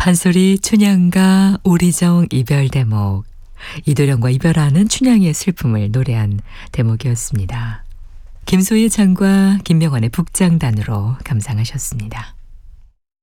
판소리 춘향가 오리정 이별 대목, 이도령과 이별하는 춘향의 슬픔을 노래한 대목이었습니다. 김소희의 창과 김명환의 북장단으로 감상하셨습니다.